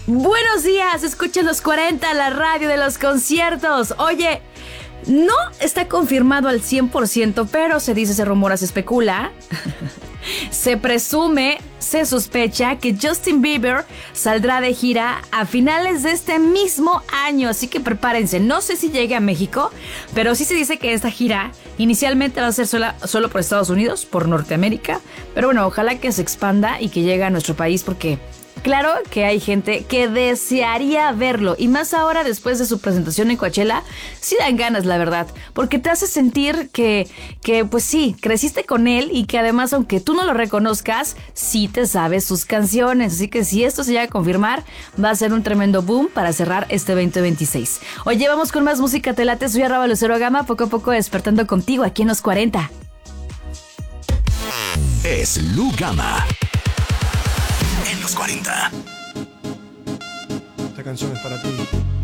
Buenos días, escuchen los 40, la radio de los conciertos. Oye, no está confirmado al 100%, pero se dice, se rumora, se especula. Se presume, se sospecha que Justin Bieber saldrá de gira a finales de este mismo año, así que prepárense. No sé si llegue a México, pero sí se dice que esta gira inicialmente va a ser solo por Estados Unidos, por Norteamérica, pero bueno, ojalá que se expanda y que llegue a nuestro país porque claro que hay gente que desearía verlo, y más ahora después de su presentación en Coachella, sí dan ganas, la verdad, porque te hace sentir que pues sí, creciste con él y que además, aunque tú no lo reconozcas, sí te sabes sus canciones, así que si esto se llega a confirmar, va a ser un tremendo boom para cerrar este 2026. Oye, vamos con más música, te late, soy @LuceroGama, poco a poco despertando contigo aquí en los 40. Es Lu Gama en los 40. Esta canción es para ti.